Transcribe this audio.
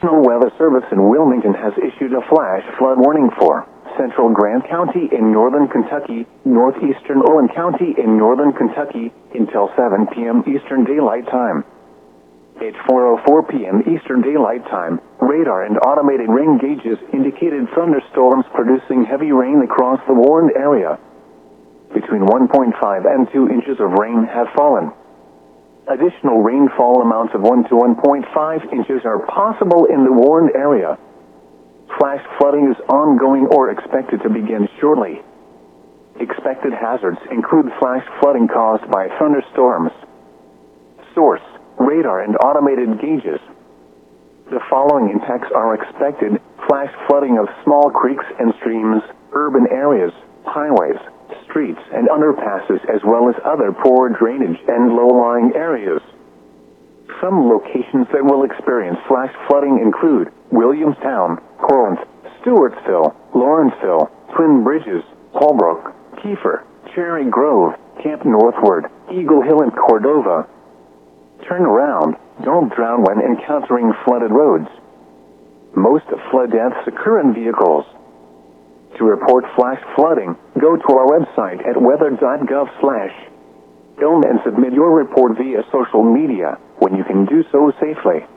National Weather Service in Wilmington has issued a flash flood warning for central Grant County in northern Kentucky, northeastern Owen County in northern Kentucky, until 7 p.m. Eastern Daylight Time. At 4:04 p.m. Eastern Daylight Time, radar and automated rain gauges indicated thunderstorms producing heavy rain across the warned area. Between 1.5 and 2 inches of rain have fallen. Additional rainfall amounts of 1 to 1.5 inches are possible in the warned area. Flash flooding is ongoing or expected to begin shortly. Expected hazards include flash flooding caused by thunderstorms. Source: radar and automated gauges. The following impacts are expected: flash flooding of small creeks and streams, urban areas, highways, streets and underpasses, as well as other poor drainage and low-lying areas. Some locations that will experience flash flooding include Williamstown, Corinth, Stewartsville, Lawrenceville, Twin Bridges, Holbrook, Kiefer, Cherry Grove, Camp Northward, Eagle Hill and Cordova. Turn around. Don't drown when encountering flooded roads. Most flood deaths occur in vehicles. To report flash flooding, go to our website at weather.gov/. Film and submit your report via social media when you can do so safely.